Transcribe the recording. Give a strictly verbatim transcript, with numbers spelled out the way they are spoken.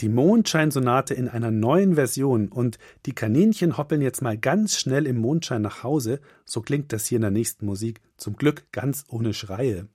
die Mondscheinsonate in einer neuen Version und die Kaninchen hoppeln jetzt mal ganz schnell im Mondschein nach Hause. So klingt das hier in der nächsten Musik. Zum Glück ganz ohne Schreie.